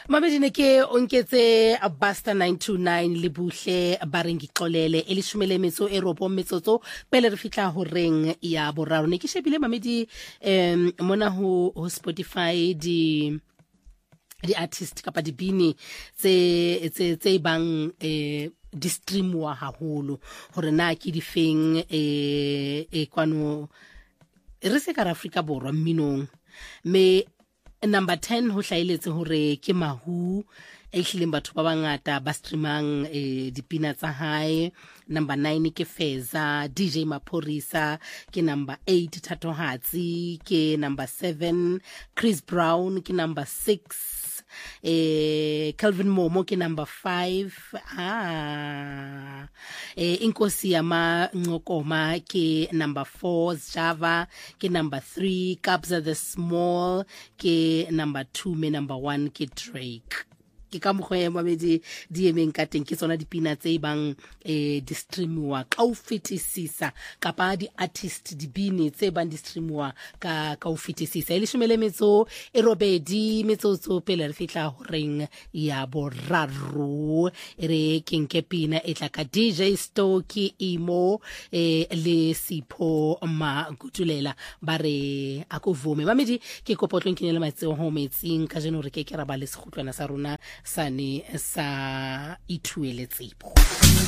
Mamedine ke onketse Buster 929 le buhle ba reng Gixolele elishumele metso e ropo metsotso pele re fitla ho reng ya boraro ne ke shebile mamedi mona ho Spotify di artist kapa di bini tse bang di streamwa haholo hore na ke di feng kwano re se ka Afrika borwa minong me number 10 ho hlailetse hore ke Mahu ehlileng batho ba bangata ba streamang dipina tsa hae. Number 9 ke Feza, DJ Maphorisa ke number 8, Thatohatsi ke number 7, Chris Brown ke number 6, Calvin Momo ke number 5, Inkosi Yama Ngokoma ke number 4, Java ke number 3, Kabza the Small ke number 2, me number 1 ke Drake. Ke ka mokgwa mamedi di emeng ka teng ke tsona dipina tse bang di streamwa ka o fetisisa kapa di artist dibini tse bang di streamwa ka o fetisisa e leshomele metso e robedi metsotso pele re fitla ho reng ya boraro re kenke pina e tla ka DJ Stoki Imo le Sipho Magutulela ba re akovume mamedi ke kopotlo nkinele matseo ho metsing ka jeno re ke ra ba le sekhutlwana sa rona sane sa ithuele tsebo.